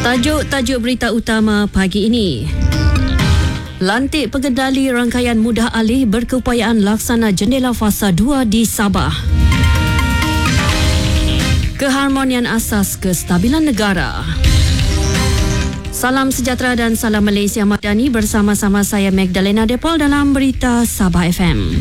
Tajuk berita utama pagi ini. Lantik pengendali rangkaian mudah alih berkeupayaan laksana jendela fasa 2 di Sabah. Keharmonian asas kestabilan negara. Salam sejahtera dan salam Malaysia Madani, bersama-sama saya Magdalena Depol dalam Berita Sabah FM.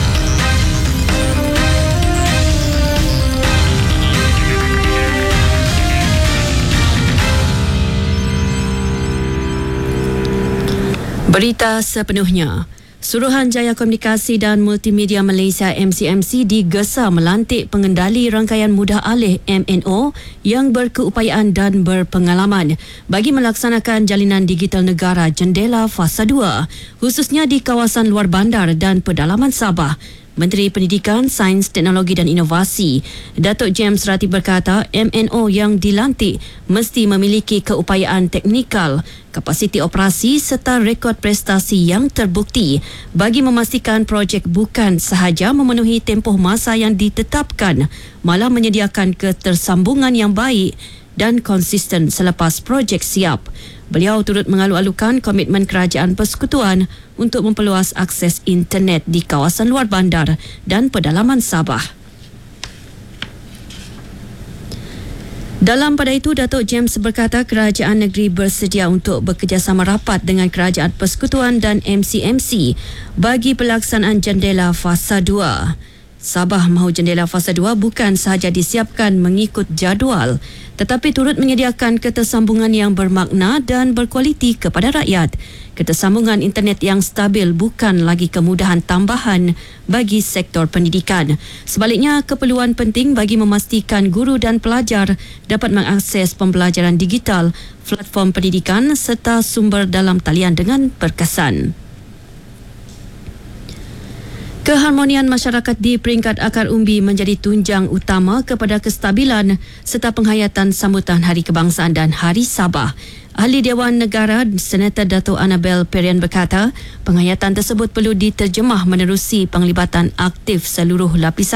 Berita sepenuhnya. Suruhanjaya Komunikasi dan Multimedia Malaysia MCMC digesa melantik pengendali rangkaian mudah alih MNO yang berkeupayaan dan berpengalaman bagi melaksanakan jalinan digital negara jendela fasa 2 khususnya di kawasan luar bandar dan pedalaman Sabah. Menteri Pendidikan, Sains, Teknologi dan Inovasi, Datuk James Ratib berkata MNO yang dilantik mesti memiliki keupayaan teknikal, kapasiti operasi serta rekod prestasi yang terbukti bagi memastikan projek bukan sahaja memenuhi tempoh masa yang ditetapkan, malah menyediakan ketersambungan yang baik dan konsisten selepas projek siap. Beliau turut mengalu-alukan komitmen Kerajaan Persekutuan untuk memperluas akses internet di kawasan luar bandar dan pedalaman Sabah. Dalam pada itu, Datuk James berkata kerajaan negeri bersedia untuk bekerjasama rapat dengan Kerajaan Persekutuan dan MCMC bagi pelaksanaan jendela fasa 2. Sabah mahu jendela fasa 2 bukan sahaja disiapkan mengikut jadual, tetapi turut menyediakan ketersambungan yang bermakna dan berkualiti kepada rakyat. Ketersambungan internet yang stabil bukan lagi kemudahan tambahan bagi sektor pendidikan. Sebaliknya, keperluan penting bagi memastikan guru dan pelajar dapat mengakses pembelajaran digital, platform pendidikan serta sumber dalam talian dengan berkesan. Keharmonian masyarakat di peringkat akar umbi menjadi tunjang utama kepada kestabilan serta penghayatan sambutan Hari Kebangsaan dan Hari Sabah. Ahli Dewan Negara Senator Dato' Annabel Perian berkata, penghayatan tersebut perlu diterjemah menerusi penglibatan aktif seluruh lapisan